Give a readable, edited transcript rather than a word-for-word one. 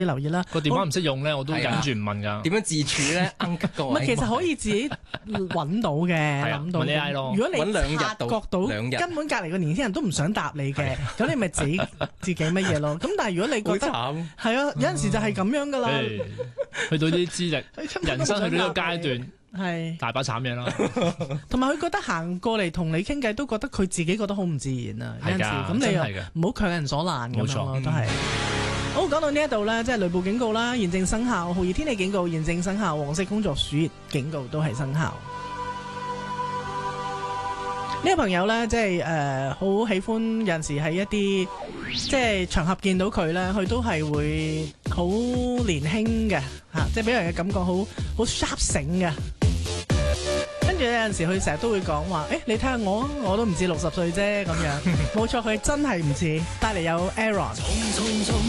留意啦。 個電話唔識用咧，我都忍住唔問㗎。 點樣自處咧？各位唔係，其實可以自己揾到嘅，諗到問 AI 咯。 如果你揾2日察覺到根本隔離個年輕人都唔想答你嘅，咁你咪自己乜嘢咯。咁但係如果你覺得好慘係啊，有陣時就係咁樣噶啦。 去到啲資歷，人生去到呢個階段， 係大把慘嘢啦。 同埋佢覺得行過嚟同你傾偈，都覺得佢自己覺得好唔自然啊。有陣時咁你又唔好強人所難咁樣咯，都係。好，講到呢一度咧，即係雷暴警告啦，現正生效；酷熱天氣警告現正生效；黃色工作暑熱警告都係生效。呢個朋友咧，即係好喜歡有陣時喺一啲即係場合見到佢咧，佢都係會好年輕嘅嚇，即係俾人嘅感覺好 sharp 醒嘅。跟住有陣時佢成日都會講話，你睇下我都唔似60歲啫咁樣。冇錯，佢真係唔似，帶嚟有 Aaron。